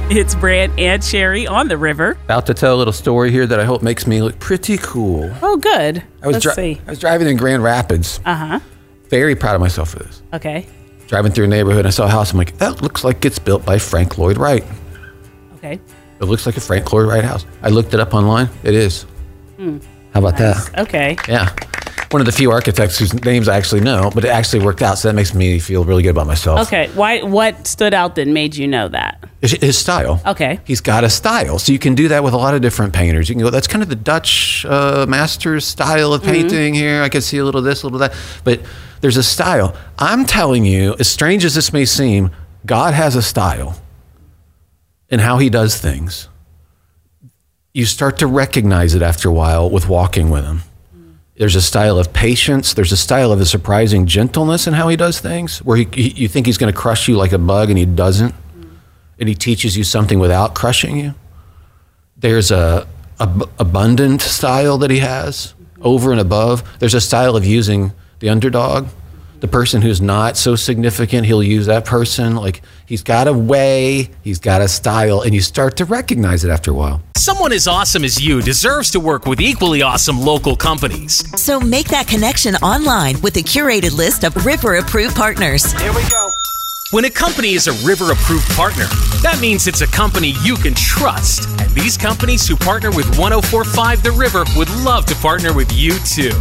It's Brant and Sherry on the river. About to tell a little story here that I hope makes me look pretty cool. Oh, good. Let's see. I was driving in Grand Rapids. Uh-huh. Very proud of myself for this. Okay. Driving through a neighborhood, I saw a house. I'm like, that looks like it's built by Frank Lloyd Wright. Okay. It looks like a Frank Lloyd Wright house. I looked it up online. It is. How about that? Okay. Yeah. One of the few architects whose names I actually know, but it actually worked out, so that makes me feel really good about myself. Okay. What stood out that made you know that? His style. Okay. He's got a style. So you can do that with a lot of different painters. You can go, that's kind of the Dutch master's style of painting here. I can see a little this, a little that. But there's a style. I'm telling you, as strange as this may seem, God has a style in how he does things. You start to recognize it after a while with walking with him. There's a style of patience. There's a style of a surprising gentleness in how he does things, where you think he's going to crush you like a bug, and he doesn't. And he teaches you something without crushing you. There's a abundant style that he has over and above. There's a style of using the underdog, the person who's not so significant. He'll use that person. Like, he's got a way, he's got a style, and you start to recognize it after a while. Someone as awesome as you deserves to work with equally awesome local companies. So make that connection online with a curated list of River-approved partners. Here we go. When a company is a River-approved partner, that means it's a company you can trust. And these companies who partner with 104.5 The River would love to partner with you too.